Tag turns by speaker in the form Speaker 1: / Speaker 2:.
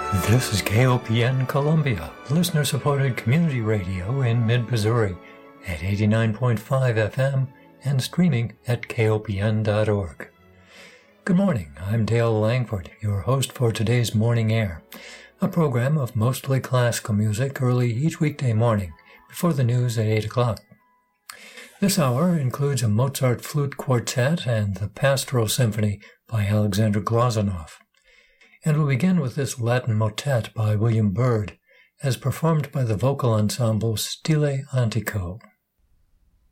Speaker 1: This is KOPN Columbia, listener-supported community radio in mid-Missouri at 89.5 FM and streaming at kopn.org. Good morning, I'm Dale Langford, your host for today's Morning Air, a program of mostly classical music early each weekday morning before the news at 8 o'clock. This hour includes a Mozart flute quartet and the Pastoral Symphony by Alexander Glazunov. And we'll begin with this Latin motet by William Byrd, as performed by the vocal ensemble Stile Antico.